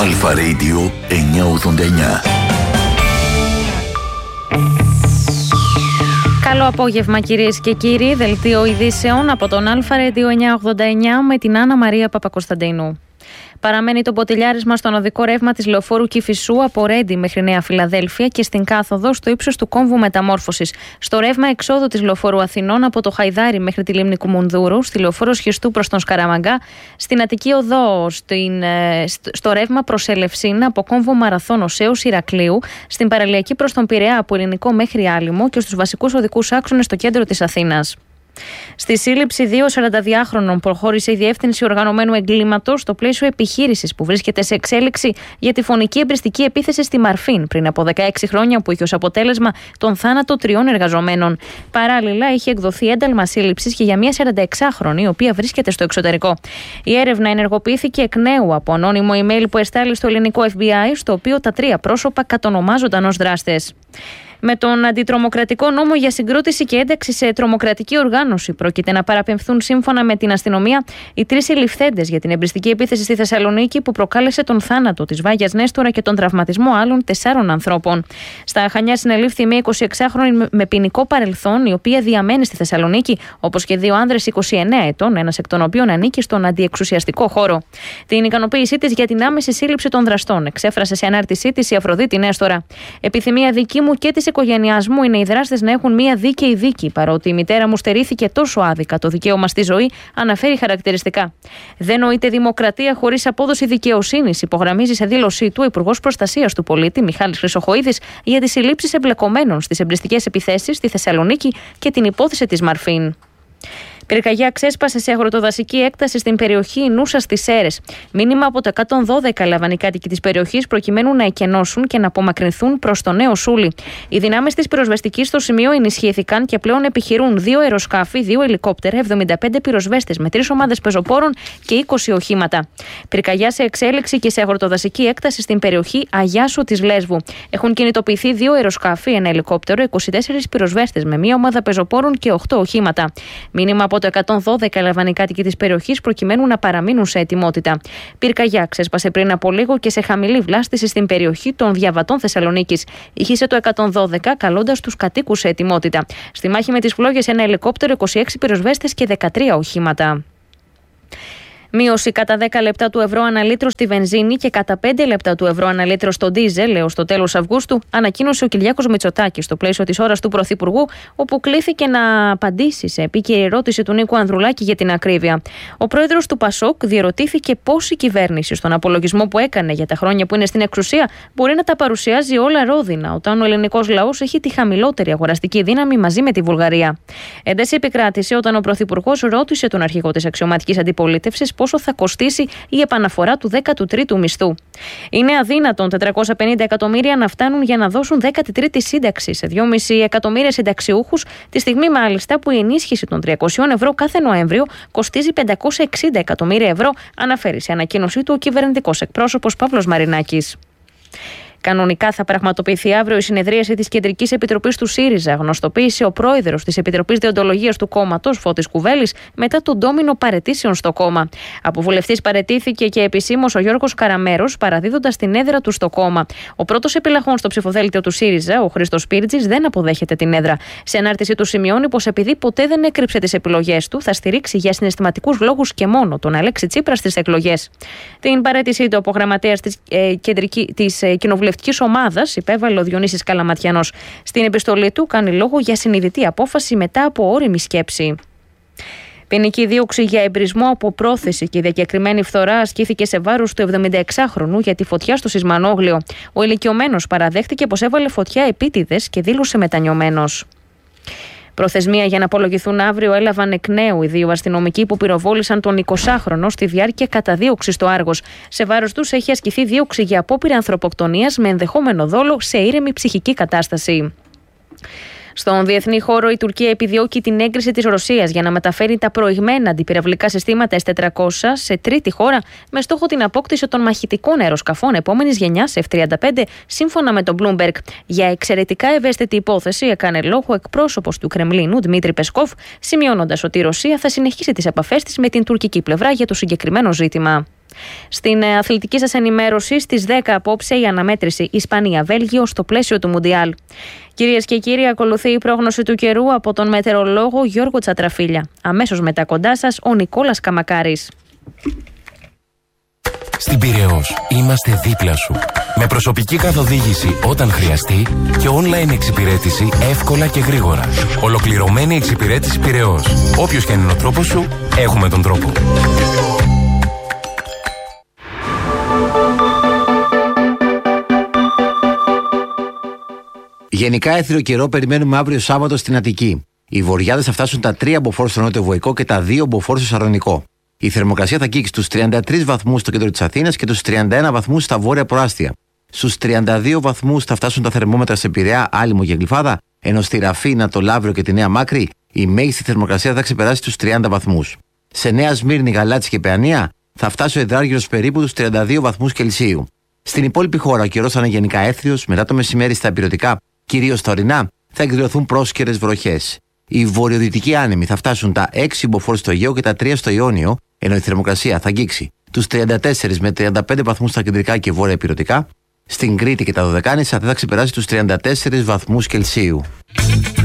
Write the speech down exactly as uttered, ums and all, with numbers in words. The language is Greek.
Αλφα Radio εννιακόσια ογδόντα εννιά. Καλό απόγευμα κυρίες και κύριοι, δελτίο ειδήσεων από τον Αλφα Radio εννιακόσια ογδόντα εννιά με την Άννα Μαρία Παπακοσταντίνου. Παραμένει το ποτηλιάρισμα στον οδικό ρεύμα της λεωφόρου Κηφισού από Ρέντι μέχρι Νέα Φιλαδέλφια και στην κάθοδο στο ύψος του κόμβου μεταμόρφωσης. Στο ρεύμα εξόδου της λεωφόρου Αθηνών από το Χαϊδάρι μέχρι τη λίμνη Κουμουνδούρου, στη λεωφόρο Σχιστού προς τον Σκαραμαγκά, στην Αττική Οδό, στην, στο ρεύμα προς Ελευσίνα από κόμβο Μαραθώνος έως Ηρακλείου, στην παραλιακή προς τον Πειραιά από Ελληνικό μέχρι Άλυμο και στους βασικούς οδικούς άξονες στο κέντρο της Αθήνας. Στη σύλληψη δύο σαρανταδυάχρονων προχώρησε η Διεύθυνση Οργανωμένου Εγκλήματος στο πλαίσιο επιχείρησης που βρίσκεται σε εξέλιξη για τη φωνική εμπριστική επίθεση στη Μαρφίν πριν από δεκαέξι χρόνια, που είχε ως αποτέλεσμα τον θάνατο τριών εργαζομένων. Παράλληλα, είχε εκδοθεί ένταλμα σύλληψης και για μια σαρανταεξάχρονη, η οποία βρίσκεται στο εξωτερικό. Η έρευνα ενεργοποιήθηκε εκ νέου από ανώνυμο email που εστάλει στο ελληνικό εφ μπι άι, στο οποίο τα τρία πρόσωπα κατονομάζονταν ως δράστες. Με τον αντιτρομοκρατικό νόμο για συγκρότηση και ένταξη σε τρομοκρατική οργάνωση πρόκειται να παραπεμφθούν σύμφωνα με την αστυνομία οι τρεις συλληφθέντες για την εμπριστική επίθεση στη Θεσσαλονίκη που προκάλεσε τον θάνατο της Βάγιας Νέστορα και τον τραυματισμό άλλων τεσσάρων ανθρώπων. Στα Χανιά συνελήφθη μια εικοσιεξάχρονη με ποινικό παρελθόν, η οποία διαμένει στη Θεσσαλονίκη, όπως και δύο άνδρες είκοσι εννέα ετών, ένας εκ των οποίων ανήκει στον αντιεξουσιαστικό χώρο. Την ικανοποίησή της για την άμεση σύλληψη των δραστών εξέφρασε σε ανάρτησή της η Αφροδίτη Νέστορα. Επιθυμία δική μου και της οικογένειάς μου είναι οι δράστες να έχουν μία δίκαιη δίκη, παρότι η μητέρα μου στερήθηκε τόσο άδικα το δικαίωμα στη ζωή, αναφέρει χαρακτηριστικά. Δεν νοείται δημοκρατία χωρίς απόδοση δικαιοσύνης, υπογραμμίζει σε δήλωσή του ο Υπουργός Προστασίας του Πολίτη Μιχάλης Χρυσοχοΐδης για τις συλλήψεις εμπλεκομένων στις εμπριστικές επιθέσεις στη Θεσσαλονίκη και την υπόθεση της Μαρφίν. Πυρκαγιά ξέσπασε σε αγροτοδασική έκταση στην περιοχή Νούσα στις Σέρρες. Μήνυμα από το εκατόν δώδεκα έλαβαν οι κάτοικοι της περιοχής προκειμένου να εκενώσουν και να απομακρυνθούν προς το Νέο Σούλι. Οι δυνάμεις της πυροσβεστικής στο σημείο ενισχύθηκαν και πλέον επιχειρούν δύο αεροσκάφη, δύο ελικόπτερα, εβδομήντα πέντε πυροσβέστες με τρεις ομάδες πεζοπόρων και είκοσι οχήματα. Πυρκαγιά σε εξέλιξη και σε αγροτοδασική έκταση στην περιοχή Αγιάσου της Λέσβου. Έχουν κινητοποιηθεί δύο αεροσκάφη, ένα ελικόπτερο, είκοσι τέσσερις πυροσβέστες με μία ομάδα πεζοπόρων και οκτώ οχήματα. Μήνυμα από το εκατόν δώδεκα έλαβαν οι κάτοικοι της περιοχής προκειμένου να παραμείνουν σε ετοιμότητα. Πυρκαγιά ξέσπασε πριν από λίγο και σε χαμηλή βλάστηση στην περιοχή των Διαβατών Θεσσαλονίκης. Ήχησε το εκατόν δώδεκα καλώντας τους κατοίκους σε ετοιμότητα. Στη μάχη με τις φλόγες ένα ελικόπτερο, είκοσι έξι πυροσβέστες και δεκατρία οχήματα. Μείωση κατά δέκα λεπτά του ευρώ αναλύτρο στη βενζίνη και κατά πέντε λεπτά του ευρώ αναλύτρο στο ντίζελ έως το τέλος Αυγούστου, ανακοίνωσε ο Κυριάκος Μητσοτάκης στο πλαίσιο της ώρας του Πρωθυπουργού, όπου κλήθηκε να απαντήσει σε επίκαιρη ερώτηση του Νίκου Ανδρουλάκη για την ακρίβεια. Ο πρόεδρος του Πασόκ διερωτήθηκε πώς η κυβέρνηση, στον απολογισμό που έκανε για τα χρόνια που είναι στην εξουσία, μπορεί να τα παρουσιάζει όλα ρόδινα, όταν ο ελληνικός λαός έχει τη χαμηλότερη αγοραστική δύναμη μαζί με τη Βουλγαρία. Ένταση επικράτησε όταν ο Πρωθυπουργός ρώτησε τον αρχηγό της αξιωματικής αντιπολίτευσης πόσο θα κοστίσει η επαναφορά του δέκατου τρίτου μισθού. Είναι αδύνατον τετρακόσια πενήντα εκατομμύρια να φτάνουν για να δώσουν δέκατη τρίτη σύνταξη σε δυόμισι εκατομμύρια συνταξιούχους, τη στιγμή μάλιστα που η ενίσχυση των τριακόσια ευρώ κάθε Νοέμβριο κοστίζει πεντακόσια εξήντα εκατομμύρια ευρώ, αναφέρει σε ανακοίνωσή του ο κυβερνητικός εκπρόσωπος Παύλος Μαρινάκης. Κανονικά θα πραγματοποιηθεί αύριο η συνεδρίαση της Κεντρικής Επιτροπής του ΣΥΡΙΖΑ, γνωστοποίησε ο πρόεδρος της Επιτροπής Δεοντολογίας του κόμματος, Φώτης Κουβέλης, μετά τον ντόμινο παραιτήσεων στο κόμμα. Από βουλευτής παραιτήθηκε και επισήμως ο Γιώργος Καραμέρος, παραδίδοντας την έδρα του στο κόμμα. Ο πρώτος επιλαχών στο ψηφοδέλτιο του ΣΥΡΙΖΑ, ο Χρήστος Πύρτζης, δεν αποδέχεται την έδρα. Σε ανάρτηση του σημειώνει πως επειδή ποτέ δεν έκρυψε τις επιλογές του, θα στηρίξει για συναισθηματικούς λόγους και μόνο τον Αλέξη Τσίπρα στις εκλογές. Την παραίτησή του από γραμματέας της, ε, της ε, κοινοβουλευτικής ομάδας υπέβαλε ο Διονύσης Καλαματιανός. Στην επιστολή του κάνει λόγο για συνειδητή απόφαση μετά από ώριμη σκέψη. Ποινική δίωξη για εμπρισμό από πρόθεση και διακεκριμένη φθορά ασκήθηκε σε βάρος του εβδομηνταεξάχρονου για τη φωτιά στο Σισμανόγλιο. Ο ηλικιωμένος παραδέχτηκε πως έβαλε φωτιά επίτηδες και δήλωσε μετανιωμένος. Προθεσμία για να απολογηθούν αύριο έλαβαν εκ νέου οι δύο αστυνομικοί που πυροβόλησαν τον εικοσάχρονο στη διάρκεια καταδίωξης στο Άργος. Σε βάρος τους έχει ασκηθεί δίωξη για απόπειρα ανθρωποκτονίας με ενδεχόμενο δόλο σε ήρεμη ψυχική κατάσταση. Στον διεθνή χώρο, η Τουρκία επιδιώκει την έγκριση της Ρωσίας για να μεταφέρει τα προηγμένα αντιπυραυλικά συστήματα ες τετρακόσια σε τρίτη χώρα, με στόχο την απόκτηση των μαχητικών αεροσκαφών επόμενης γενιάς εφ τριάντα πέντε, σύμφωνα με τον Bloomberg. Για εξαιρετικά ευαίσθητη υπόθεση έκανε λόγο εκπρόσωπος του Κρεμλίνου, Δημήτρη Πεσκόφ, σημειώνοντας ότι η Ρωσία θα συνεχίσει τις επαφές της με την τουρκική πλευρά για το συγκεκριμένο ζήτημα. Στην αθλητική σας ενημέρωση, στις δέκα απόψε η αναμέτρηση Ισπανία-Βέλγιο στο πλαίσιο του Μουντιάλ. Κυρίες και κύριοι, ακολουθεί η πρόγνωση του καιρού από τον μετεωρολόγο Γιώργο Τσατραφίλια. Αμέσως μετά κοντά σας ο Νικόλας Καμακάρης. Στην Πειραιώς είμαστε δίπλα σου. Με προσωπική καθοδήγηση όταν χρειαστεί και online εξυπηρέτηση εύκολα και γρήγορα. Ολοκληρωμένη εξυπηρέτηση Πειραιώς. Όποιος και αν είναι ο τρόπος σου, έχουμε τον τρόπο. Γενικά έθριο καιρό περιμένουμε αύριο Σάββατο στην Αττική. Οι βοριάδες θα φτάσουν τα τρία μποφόρ στο νότιο Βοϊκό και τα δύο μποφόρ στο Σαρδονικό. Η θερμοκρασία θα αγγίξει στους τριάντα τρεις βαθμούς στο κέντρο της Αθήνας και τους τριάντα ένα βαθμούς στα βόρεια προάστια. Στους τριάντα δύο βαθμούς θα φτάσουν τα θερμόμετρα σε Πειραιά, Άλυμο και Γλυφάδα, ενώ στη Ραφίνα, το Λαύριο και τη Νέα Μάκρη η μέγιστη θερμοκρασία θα ξεπεράσει τους τριάντα βαθμούς. Σε Νέα Σμύρνη, Γαλάτσι και Παιανία θα φτάσει ο υδράργυρος περίπου τους τριάντα δύο βαθμούς Κελσίου. Στην υπόλοιπη χώρα ο καιρός θα είναι γενικά έθριος, μετά το μεσημέρι στα ηπειρωτικά, κυρίως στα ορεινά, θα εκδηλωθούν πρόσκαιρες βροχές. Οι βορειοδυτικοί άνεμοι θα φτάσουν τα έξι μποφόρ στο Αιγαίο και τα τρία στο Ιόνιο, ενώ η θερμοκρασία θα αγγίξει τους τριάντα τέσσερα με τριάντα πέντε βαθμούς στα κεντρικά και βόρεια ηπειρωτικά. Στην Κρήτη και τα Δωδεκάνησα δεν θα ξεπεράσει τους τριάντα τέσσερις βαθμούς Κελσίου.